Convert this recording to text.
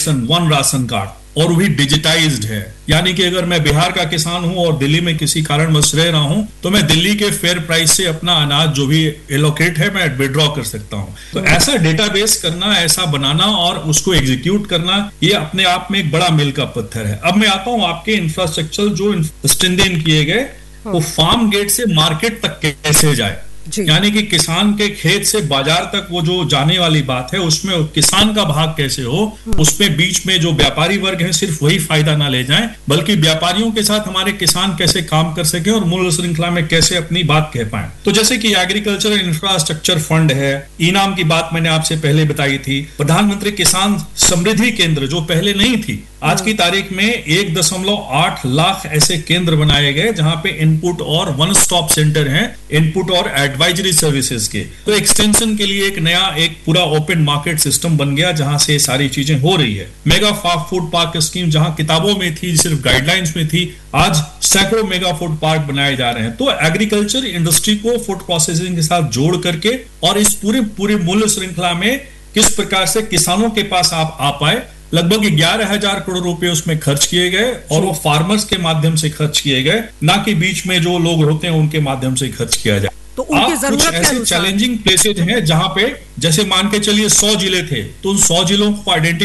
Nation one ration card, और भी digitised है। यानी कि अगर मैं बिहार का किसान हूं और दिल्ली में किसी कारणवश रह रहा हूं तो मैं दिल्ली के फेयर प्राइस से अपना अनाज जो भी एलोकेट है मैं विड्रॉ कर सकता हूं। तो ऐसा डेटाबेस करना, ऐसा बनाना और उसको एग्जीक्यूट करना, ये अपने आप में एक बड़ा मील का पत्थर है। अब मैं आता हूं आपके इंफ्रास्ट्रक्चर जो स्ट्रेंथन किए गए, वो फार्म गेट से मार्केट तक कैसे जाए, यानी कि किसान के खेत से बाजार तक वो जो जाने वाली बात है, उसमें किसान का भाग कैसे हो, उसमें बीच में जो व्यापारी वर्ग है सिर्फ वही फायदा ना ले जाएं, बल्कि व्यापारियों के साथ हमारे किसान कैसे काम कर सके और मूल्य श्रृंखला में कैसे अपनी बात कह पाए। तो जैसे कि एग्रीकल्चर इंफ्रास्ट्रक्चर फंड है, इनाम की बात मैंने आपसे पहले बताई थी, प्रधानमंत्री किसान समृद्धि केंद्र जो पहले नहीं थी, आज की तारीख में 1.8 लाख ऐसे केंद्र बनाए गए जहां पे इनपुट और वन स्टॉप सेंटर हैं, इनपुट और एडवाइजरी सर्विसेज के। तो एक्सटेंशन के लिए एक नया एक पूरा ओपन मार्केट सिस्टम बन गया जहां से सारी चीजें हो रही है। मेगा फूड पार्क स्कीम जहां किताबों में थी, सिर्फ गाइडलाइंस में थी, आज सैकड़ों मेगा फूड पार्क बनाए जा रहे हैं। तो एग्रीकल्चर इंडस्ट्री को फूड प्रोसेसिंग के साथ जोड़ करके और इस पूरे मूल्य श्रृंखला में किस प्रकार से किसानों के पास आप आ पाए, लगभग 11,000 करोड़ रुपए उसमें खर्च किए गए और वो फार्मर्स के माध्यम से खर्च किए गए, ना कि बीच में जो लोग होते हैं उनके माध्यम से खर्च किया जाए। तो उनकी जरूरत कुछ ऐसे चैलेंजिंग प्लेसेज हैं जहां पे जैसे मान के चलिए 100 जिले थे, तो उन 100 जिलों को आइडेंटिफाई